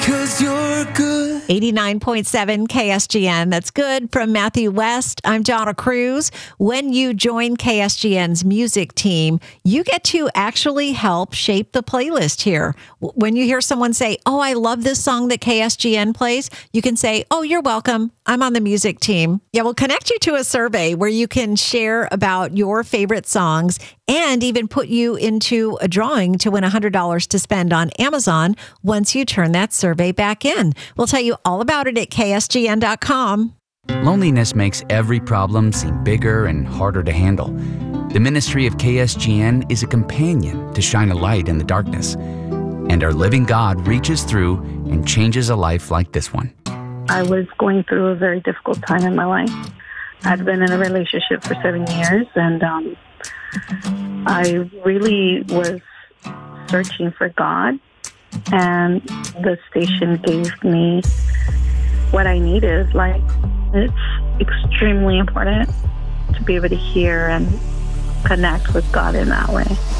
'Cause you're good. 89.7 KSGN. That's good from Matthew West. I'm Donna Cruz. When you join KSGN's music team, you get to actually help shape the playlist here. When you hear someone say, "Oh, I love this song that KSGN plays," you can say, "Oh, you're welcome. I'm on the music team." Yeah, we'll connect you to a survey where you can share about your favorite songs and even put you into a drawing to win $100 to spend on Amazon once you turn that survey back in. We'll tell you all about it at ksgn.com. Loneliness makes every problem seem bigger and harder to handle. The ministry of KSGN is a companion to shine a light in the darkness. And our living God reaches through and changes a life like this one. I was going through a very difficult time in my life. I'd been in a relationship for 7 years, and I really was searching for God, and the station gave me what I needed. Like, it's extremely important to be able to hear and connect with God in that way.